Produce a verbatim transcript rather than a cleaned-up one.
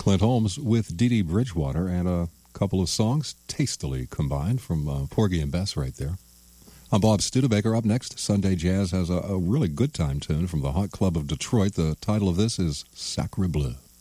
Clint Holmes with Dee Dee Bridgewater and a couple of songs tastily combined from uh, Porgy and Bess right there. I'm Bob Studebaker. Up next, Sunday Jazz has a, a really good time tune from the Hot Club of Detroit. The title of this is Sacre Bleu.